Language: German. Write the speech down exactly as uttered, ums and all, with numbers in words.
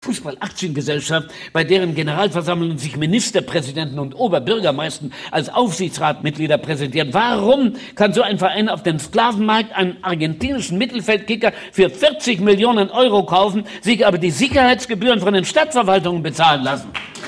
Fußball-Aktiengesellschaft, bei deren Generalversammlung sich Ministerpräsidenten und Oberbürgermeister als Aufsichtsratmitglieder präsentieren. Warum kann so ein Verein auf dem Sklavenmarkt einen argentinischen Mittelfeldkicker für vierzig Millionen Euro kaufen, sich aber die Sicherheitsgebühren von den Stadtverwaltungen bezahlen lassen?